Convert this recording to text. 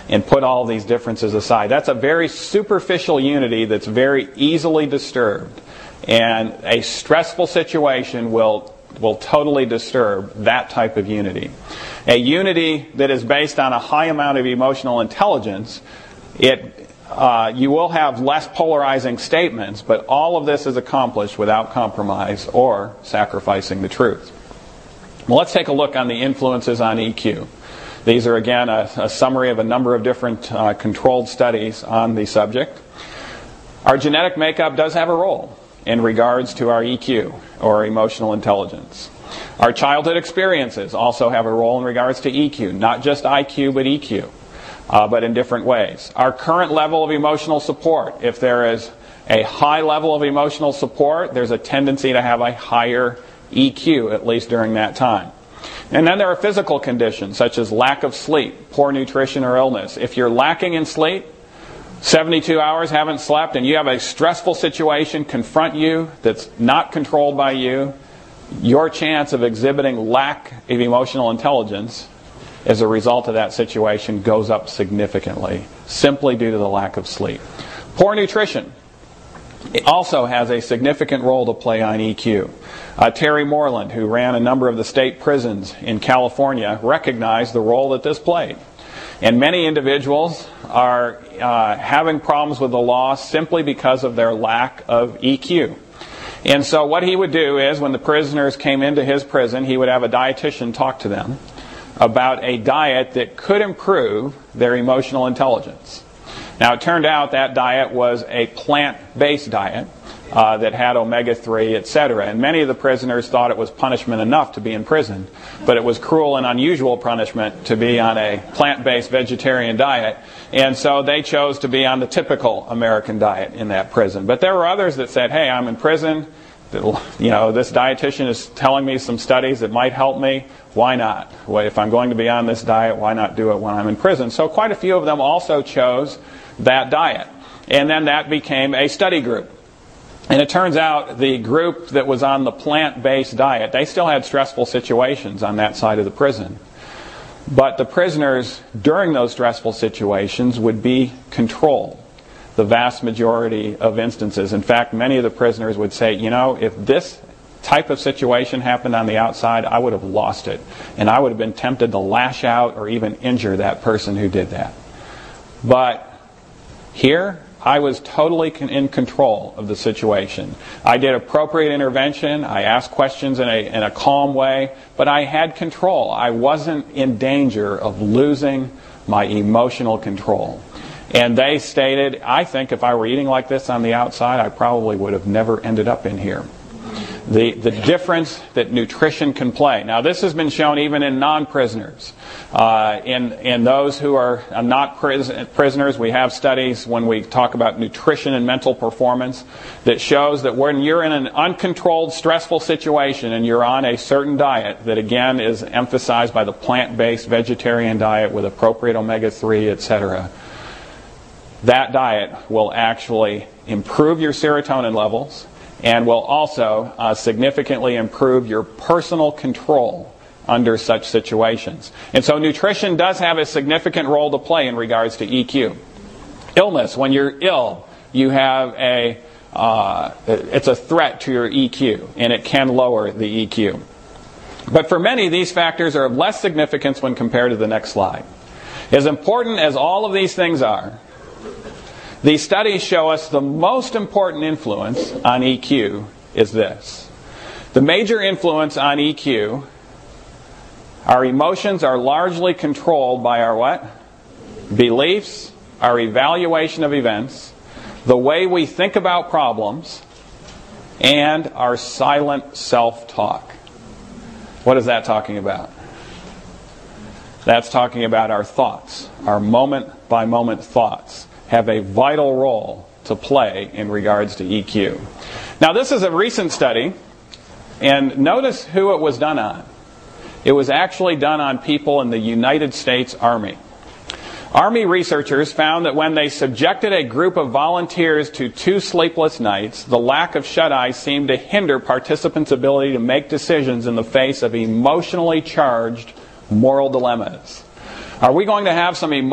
and put all these differences aside. That's a very superficial unity that's very easily disturbed. And a stressful situation will totally disturb that type of unity. A unity that is based on a high amount of emotional intelligence, you will have less polarizing statements, but all of this is accomplished without compromise or sacrificing the truth. Well, let's take a look on the influences on EQ. These are, again, a summary of a number of different controlled studies on the subject. Our genetic makeup does have a role in regards to our EQ, or emotional intelligence. Our childhood experiences also have a role in regards to EQ, not just IQ, but EQ, but in different ways. Our current level of emotional support, if there is a high level of emotional support, there's a tendency to have a higher EQ, at least during that time. And then there are physical conditions, such as lack of sleep, poor nutrition, or illness. If you're lacking in sleep, 72 hours haven't slept, and you have a stressful situation confront you that's not controlled by you, your chance of exhibiting lack of emotional intelligence as a result of that situation goes up significantly, simply due to the lack of sleep. Poor nutrition also has a significant role to play on EQ. Terry Moreland, who ran a number of the state prisons in California, recognized the role that this played. And many individuals are having problems with the law simply because of their lack of EQ. And so what he would do is, when the prisoners came into his prison, he would have a dietitian talk to them about a diet that could improve their emotional intelligence. Now, it turned out that diet was a plant-based diet that had omega-3, etc. And many of the prisoners thought it was punishment enough to be in prison, but it was cruel and unusual punishment to be on a plant-based vegetarian diet. And so they chose to be on the typical American diet in that prison. But there were others that said, hey, I'm in prison. This dietitian is telling me some studies that might help me. Why not? Well, if I'm going to be on this diet, why not do it when I'm in prison? So quite a few of them also chose that diet. And then that became a study group. And it turns out the group that was on the plant-based diet, they still had stressful situations on that side of the prison. But the prisoners, during those stressful situations, would be controlled. The vast majority of instances. In fact, many of the prisoners would say, if this type of situation happened on the outside, I would have lost it. And I would have been tempted to lash out or even injure that person who did that. But here, I was totally in control of the situation. I did appropriate intervention. I asked questions in a calm way. But I had control. I wasn't in danger of losing my emotional control. And they stated, I think if I were eating like this on the outside, I probably would have never ended up in here. The difference that nutrition can play. Now, this has been shown even in non-prisoners. In those who are not prisoners, we have studies when we talk about nutrition and mental performance that shows that when you're in an uncontrolled, stressful situation and you're on a certain diet that, again, is emphasized by the plant-based vegetarian diet with appropriate omega-3, etc., that diet will actually improve your serotonin levels and will also significantly improve your personal control under such situations. And so nutrition does have a significant role to play in regards to EQ. Illness, when you're ill, you have it's a threat to your EQ, and it can lower the EQ. But for many, these factors are of less significance when compared to the next slide. As important as all of these things are, these studies show us the most important influence on EQ is this. The major influence on EQ, our emotions are largely controlled by our what? Beliefs, our evaluation of events, the way we think about problems, and our silent self-talk. What is that talking about? That's talking about our thoughts, our moment-by-moment thoughts have a vital role to play in regards to EQ. Now, this is a recent study, and notice who it was done on. It was actually done on people in the United States Army. Army researchers found that when they subjected a group of volunteers to 2 sleepless nights, the lack of shut-eye seemed to hinder participants' ability to make decisions in the face of emotionally charged moral dilemmas. Are we going to have some